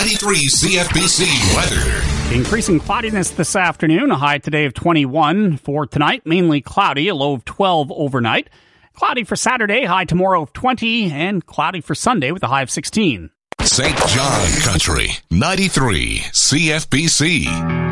93 CFBC weather. Increasing cloudiness this afternoon, a high today of 21. For tonight, mainly cloudy, a low of 12 overnight. Cloudy for Saturday, high tomorrow of 20, and cloudy for Sunday with a high of 16. St. John Country, 93 CFBC.